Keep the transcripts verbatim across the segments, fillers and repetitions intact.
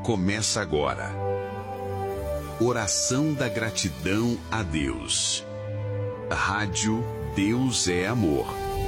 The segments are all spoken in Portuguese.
começa agora. Oração da gratidão a Deus. Rádio Deus é Amor.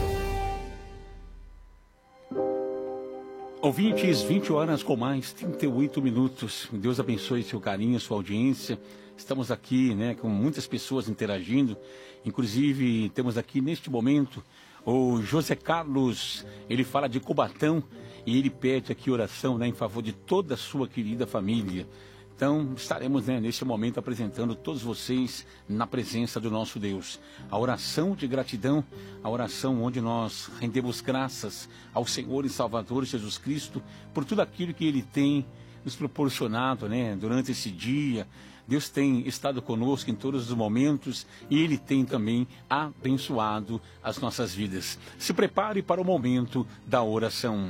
Ouvintes, vinte horas com mais trinta e oito minutos. Deus abençoe seu carinho, sua audiência. Estamos aqui, né, com muitas pessoas interagindo. Inclusive, temos aqui neste momento o José Carlos. Ele fala de Cubatão e ele pede aqui oração, né, em favor de toda a sua querida família. Então, estaremos, né, neste momento apresentando todos vocês na presença do nosso Deus. A oração de gratidão, a oração onde nós rendemos graças ao Senhor e Salvador Jesus Cristo por tudo aquilo que Ele tem nos proporcionado, né, durante esse dia. Deus tem estado conosco em todos os momentos e Ele tem também abençoado as nossas vidas. Se prepare para o momento da oração.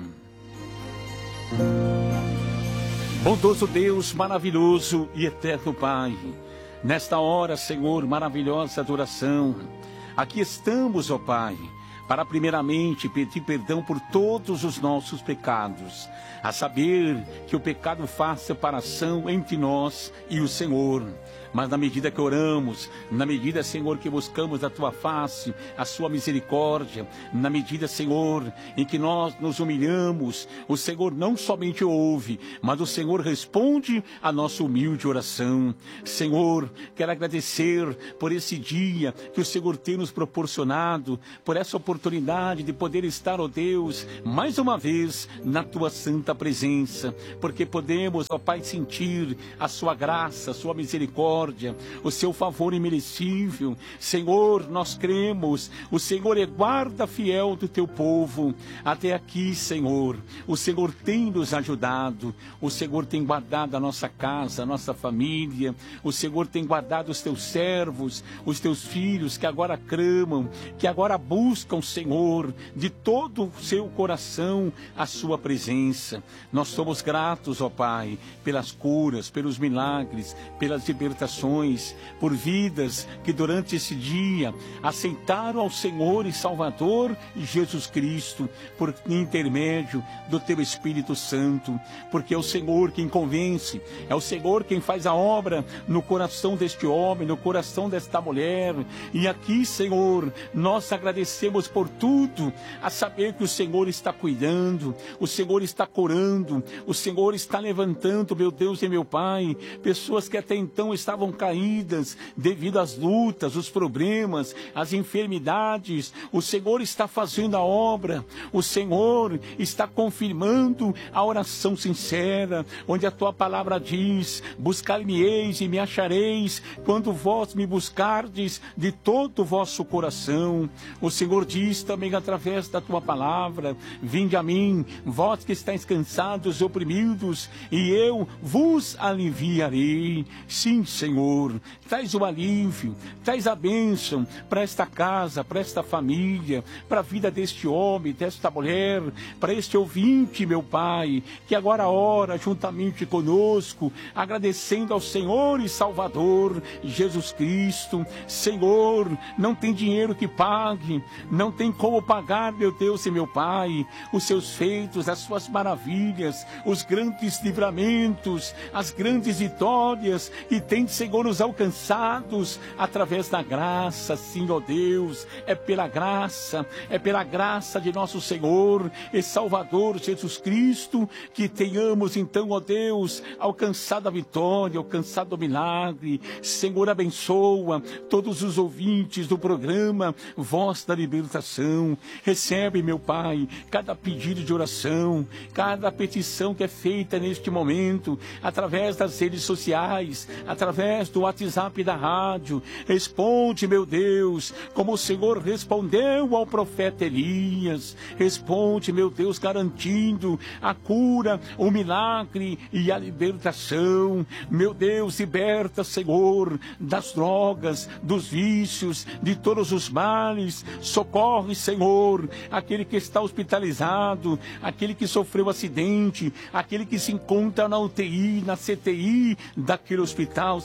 Bondoso Deus, maravilhoso e eterno Pai, nesta hora, Senhor, maravilhosa adoração, aqui estamos, ó Pai, para primeiramente pedir perdão por todos os nossos pecados, a saber que o pecado faz separação entre nós e o Senhor. Mas na medida que oramos, na medida, Senhor, que buscamos a Tua face, a Sua misericórdia, na medida, Senhor, em que nós nos humilhamos, o Senhor não somente ouve, mas o Senhor responde a nossa humilde oração. Senhor, quero agradecer por esse dia que o Senhor tem nos proporcionado, por essa oportunidade de poder estar, ó Deus, mais uma vez na Tua santa presença, porque podemos, ó Pai, sentir a Sua graça, a Sua misericórdia, o seu favor imerecível. Senhor, nós cremos, o Senhor é guarda fiel do teu povo. Até aqui, Senhor, o Senhor tem nos ajudado, o Senhor tem guardado a nossa casa, a nossa família, o Senhor tem guardado os teus servos, os teus filhos que agora clamam, que agora buscam, Senhor, de todo o seu coração a sua presença. Nós somos gratos, ó Pai, pelas curas, pelos milagres, pelas libertações, por vidas que durante esse dia aceitaram ao Senhor e Salvador Jesus Cristo, por intermédio do Teu Espírito Santo, porque é o Senhor quem convence, é o Senhor quem faz a obra no coração deste homem, no coração desta mulher. E aqui, Senhor, nós agradecemos por tudo, a saber que o Senhor está cuidando, o Senhor está curando, o Senhor está levantando, meu Deus e meu Pai, pessoas que até então estavam caídas devido às lutas, os problemas, as enfermidades. O Senhor está fazendo a obra, o Senhor está confirmando a oração sincera, onde a tua palavra diz: buscar-me-eis e me achareis quando vós me buscardes de todo o vosso coração. O Senhor diz também através da tua palavra: vinde a mim, vós que estáis cansados e oprimidos, e eu vos aliviarei. Sim, Senhor, traz o alívio, traz a bênção para esta casa, para esta família, para a vida deste homem, desta mulher, para este ouvinte, meu Pai, que agora ora juntamente conosco, agradecendo ao Senhor e Salvador Jesus Cristo. Senhor, não tem dinheiro que pague, não tem como pagar, meu Deus e meu Pai, os seus feitos, as suas maravilhas, os grandes livramentos, as grandes vitórias, e tem, Senhor, nos alcançados através da graça. Sim, ó Deus, é pela graça, é pela graça de nosso Senhor e Salvador Jesus Cristo que tenhamos, então, ó Deus, alcançado a vitória, alcançado o milagre. Senhor, abençoa todos os ouvintes do programa Voz da Libertação. Recebe, meu Pai, cada pedido de oração, cada petição que é feita neste momento, através das redes sociais, através do WhatsApp da rádio. Responde, meu Deus, como o Senhor respondeu ao profeta Elias. Responde, meu Deus, garantindo a cura, o milagre e a libertação. Meu Deus, liberta, Senhor, das drogas, dos vícios, de todos os males. Socorre, Senhor, aquele que está hospitalizado, aquele que sofreu acidente, aquele que se encontra na U T I, na C T I daquele hospital.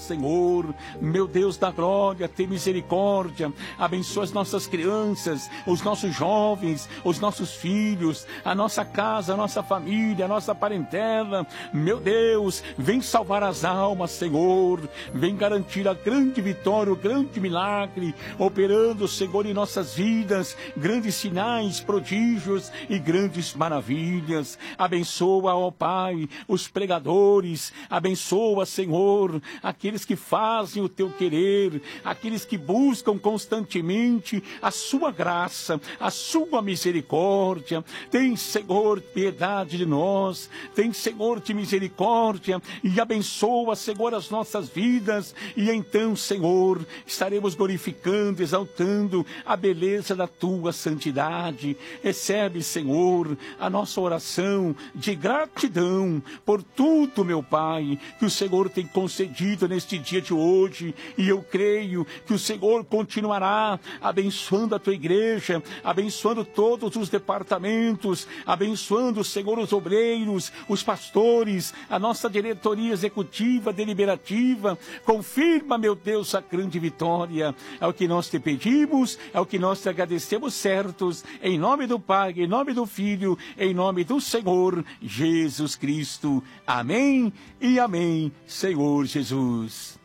Senhor. Meu Deus da glória, tem misericórdia. Abençoa as nossas crianças, os nossos jovens, os nossos filhos, a nossa casa, a nossa família, a nossa parentela. Meu Deus, vem salvar as almas, Senhor. Vem garantir a grande vitória, o grande milagre, operando, Senhor, em nossas vidas, grandes sinais, prodígios e grandes maravilhas. Abençoa, ó Pai, os pregadores. Abençoa, Senhor, aqueles que fazem o teu querer, aqueles que buscam constantemente a sua graça, a sua misericórdia. Tem, Senhor, piedade de nós. Tem, Senhor, de misericórdia, e abençoa, Senhor, as nossas vidas. E então, Senhor, estaremos glorificando, exaltando a beleza da tua santidade. Recebe, Senhor, a nossa oração de gratidão por tudo, meu Pai, que o Senhor tem concedido neste dia de hoje. E eu creio que o Senhor continuará abençoando a tua igreja, abençoando todos os departamentos, abençoando, Senhor, os obreiros, os pastores, a nossa diretoria executiva, deliberativa. Confirma, meu Deus, a grande vitória. É o que nós te pedimos, é o que nós te agradecemos, certos, em nome do Pai, em nome do Filho, em nome do Senhor Jesus Cristo. Amém e amém, Senhor Jesus.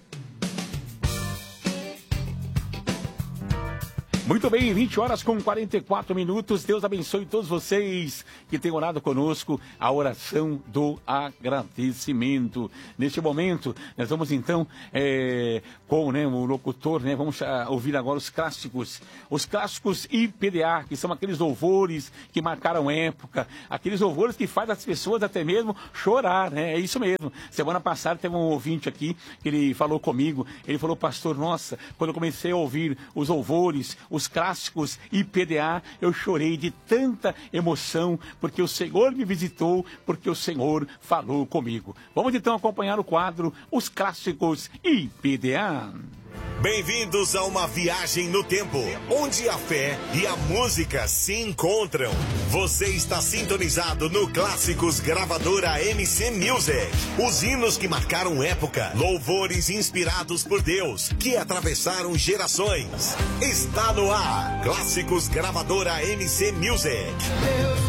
Muito bem, vinte horas com quarenta e quatro minutos. Deus abençoe todos vocês que têm orado conosco, a oração do agradecimento. Neste momento, nós vamos então, é, com né, o locutor, né, vamos ouvir agora os clássicos, os clássicos I P D A, que são aqueles louvores que marcaram época, aqueles louvores que fazem as pessoas até mesmo chorar, né? É isso mesmo. Semana passada teve um ouvinte aqui, que ele falou comigo, ele falou: pastor, nossa, quando eu comecei a ouvir os louvores, os clássicos I P D A, eu chorei de tanta emoção, porque o Senhor me visitou, porque o Senhor falou comigo. Vamos então acompanhar o quadro Os Clássicos I P D A. Bem-vindos a uma viagem no tempo, onde a fé e a música se encontram. Você está sintonizado no Clássicos Gravadora M C Music. Os hinos que marcaram época, louvores inspirados por Deus, que atravessaram gerações. Está no ar, Clássicos Gravadora M C Music. Deus